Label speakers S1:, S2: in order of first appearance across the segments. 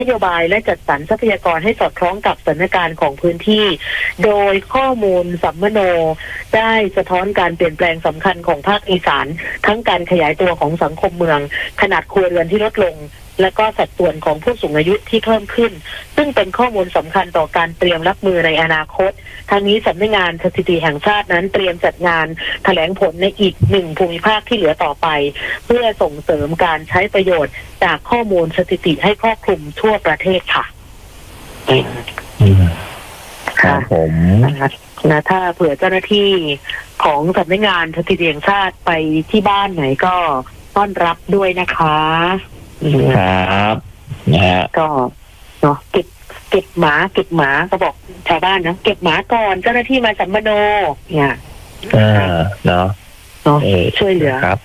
S1: นโยบายและจัดสรรทรัพยากรให้สอดคล้องกับสถานการณ์ของพื้นที่โดยข้อมูลสัมมโนได้สะท้อนการเปลี่ยนแปลงสำคัญของภาคอีสานทั้งการขยายตัวของสังคมเมืองขนาดครัวเรือนที่ลดลงและก็สัดส่วนของผู้สูงอายุที่เพิ่มขึ้นซึ่งเป็นข้อมูลสำคัญต่อการเตรียมรับมือในอนาคตทางนี้สำนักงานสถิติแห่งชาตินั้นเตรียมจัดงานแถลงผลในอีก1ภูมิภาคที่เหลือต่อไปเพื่อส่งเสริมการใช้ประโยชน์จากข้อมูลสถิติให้ครอบคลุมทั่วประเทศค่ะ
S2: ครับผม
S1: นะถ้าเผื่อเจ้าหน้าที่ของสำนักงานสถิติแห่งชาติไปที่บ้านไหนก็ต้อนรับด้วยนะคะ
S2: ครับนะฮะ
S1: ก็เนาะเก็บหมาก็บอกชาวบ้านนะเก็บหมาก่อนเจ้าหน้าที่มาสัมมโนเนี่ย
S2: เนาะ
S1: ช่วยเหลือ
S2: ครับ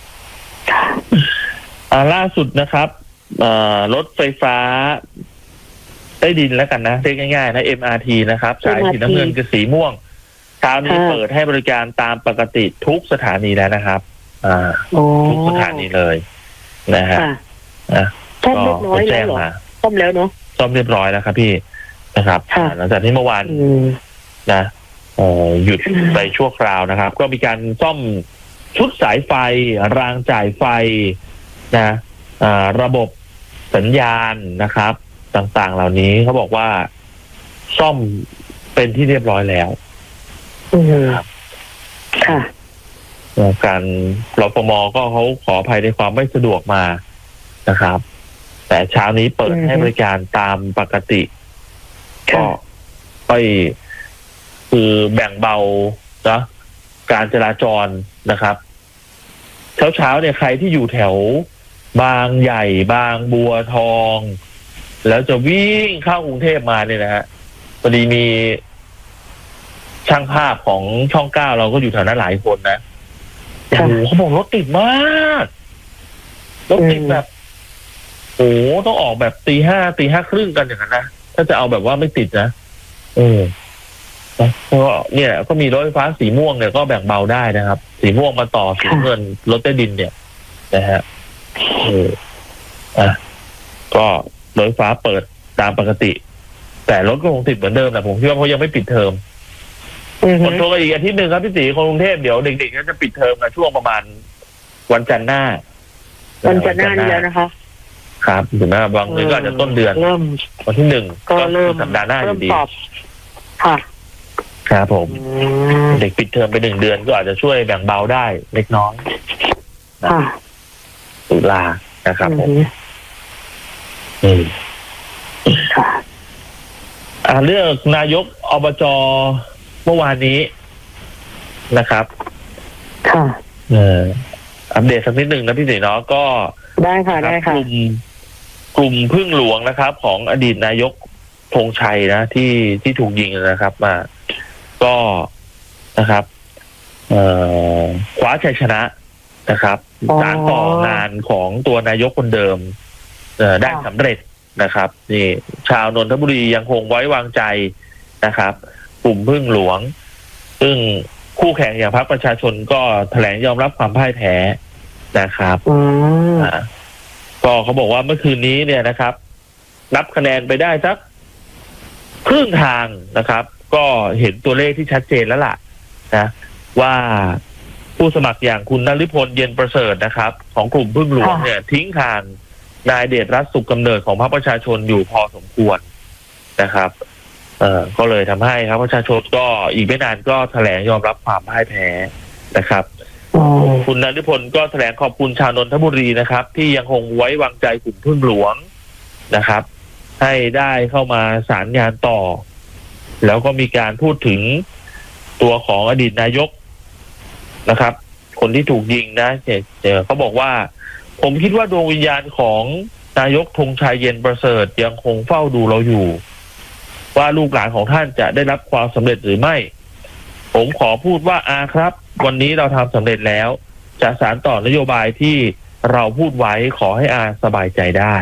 S2: ล่าสุดนะครับรถไฟฟ้าใต้ดินแล้วกันนะเรียกง่ายๆนะ MRT นะครับสายสีน้ำเงินกับสีม่วงเช้านี้เปิดให้บริการตามปกติทุกสถานีแล้วนะครับทุกสถานีเลยนะฮะ
S1: ซ่อมเรียบร้อยแล้วเหรอซ่อมแล้วเนาะ
S2: ซ่อมเรียบร้อยแล้วครับพี่นะครับหลังจากที่เมื่อวานนะหยุดไปชั่วคราวนะครับก็มีการซ่อมชุดสายไฟรางจ่ายไฟนะระบบสัญญาณนะครับต่างๆเหล่านี้เขาบอกว่าซ่อมเป็นที่เรียบร้อยแล้ว
S1: ค่ะ
S2: การรฟม.ก็เขาขออภัยในความไม่สะดวกมานะครับแต่เช้านี้เปิดให้บริการตามปกติก็ไปคือแบ่งเบานะการจราจรนะครับเช้าเนี่ยใครที่อยู่แถวบางใหญ่บางบัวทองแล้วจะวิ่งเข้ากรุงเทพมาเนี่ยนะฮะพอดีมีช่างภาพของช่อง9เราก็อยู่แถวนั้นหลายคนนะโอ้โหเขาบอกรถติดมากรถติดแบบโอ้ต้องออกแบบตีห้าครึ่งกันอย่างนั้นนะถ้าจะเอาแบบว่าไม่ติดนะก็เนี่ยก็มีรถไฟฟ้าสีม่วงเนี่ยก็แบ่งเบาได้นะครับสีม่วงมาต่อสีเงินรถใต้ดินเนี่ยนะฮะก็รถไฟฟ้าเปิดตามปกติแต่รถก็คงติดเหมือนเดิมแหละผมคิดว่าเขายังไม่ปิดเทอมคนโทรอีกอาทิตย์หนึ่งครับพี่ศรีคนกรุงเทพเดี๋ยวเด็กๆก็จะปิดเทอมกันช่วงประมาณวันจันทร์หน้า
S1: วันจันทร์หน้านี่แล้วนะคะ
S2: ครับถึงแม้บางทีก็อาจจะต้นเดือนวันที่1ก็
S1: เริ่ม
S2: สัปดาห์หน้าอยู่ดี
S1: ค่ะ
S2: ครับผมเด็กปิดเทอมไป1 เดือนก็อาจจะช่วยแบ่งเบาได้เล็กน้อยตุลานะครับผมเรื่องนายกอบจ.เมื่อวานนี้นะครับอัปเดตสักนิดหนึ่งนะพี่ศรีเนาะก็
S1: ได้ค่ะ
S2: กลุ่มพึ่งหลวงนะครับของอดีตนายกธงชัยนะที่ถูกยิงนะครับมาก็นะครับคว้าชัยชนะนะครับสานต่องานของตัวนายกคนเดิมได้สำเร็จนะครับนี่ชาวนนทบุรียังคงไว้วางใจนะครับกลุ่มพึ่งหลวงซึ่งคู่แข่งอย่างพรรคประชาชนก็แถลงยอมรับความพ่ายแพ้นะครับก็เขาบอกว่าเมื่อคืนนี้เนี่ยนะครับนับคะแนนไปได้สักครึ่งทางนะครับก็เห็นตัวเลขที่ชัดเจนแล้วล่ะนะว่าผู้สมัครอย่างคุณนฤพลเย็นประเสริฐนะครับของกลุ่มพึ่งหลวงเนี่ยทิ้งทางนายเดชรัตน์สุขกำเนิดของพรรคประชาชนอยู่พอสมควรนะครับก็เลยทำให้ครับประชาชนก็อีกไม่นานก็แถลงยอมรับความพ่ายแพ้นะครับคุณนฤพลก็แถลงขอบคุณชาวนนทบุรีนะครับที่ยังคงไว้วางใจกลุ่มพึ่งหลวงนะครับให้ได้เข้ามาสารงานต่อแล้วก็มีการพูดถึงตัวของอดีตนายกนะครับคนที่ถูกยิงนะเขาบอกว่าผมคิดว่าดวงวิญญาณของนายกธงชัยเย็นประเสริฐยังคงเฝ้าดูเราอยู่ว่าลูกหลานของท่านจะได้รับความสำเร็จหรือไม่ผมขอพูดว่าครับวันนี้เราทำสำเร็จแล้วจะสานต่อนโยบายที่เราพูดไว้ขอให้สบายใจได้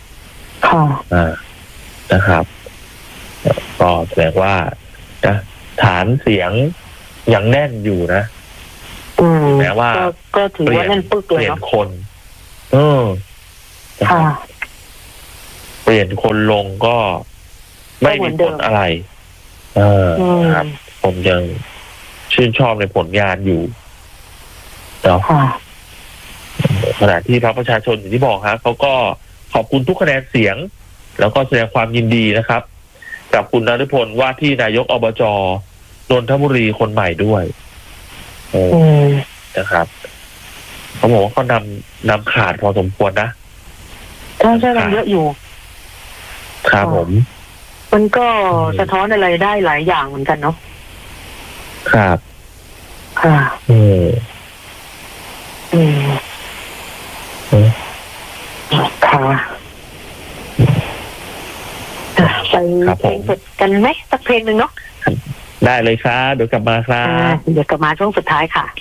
S2: นะครับก็แสดงว่าฐานเสียงยังแน่นอยู่นะแม้ว่า
S1: ก็ถือว่าแน่นปึกเลย
S2: เปลี่ยนคนเปลี่ยนคนลงก็ไม่มีผลอะไรครับผมยังชื่นชอบในผลงานอยู่เนาะขณะที่พรรคประชาชนอย่างที่บอกครับเขาก็ขอบคุณทุกคะแนนเสียงแล้วก็แสดงความยินดีนะครับกับคุณนฤพลว่าที่นายกอบจ.นนทบุรีคนใหม่ด้วยนะครับเขาบอกว่าเขานำขาดพอสมควรนะ
S1: ใช่นำเยอะอยู่
S2: ครับผม
S1: มันก็สะท้อนอะไรได้หลายอย่างเหมือนกันเนาะ
S2: ครับ
S1: ค่ะค่ะไปเพลงสดกันไหมสักเพลงหนึ่งเนาะ
S2: ได้เลยครับเดี๋ยวกลับมาครับ
S1: เดี๋ยวกลับมาช่วงสุดท้ายค่ะ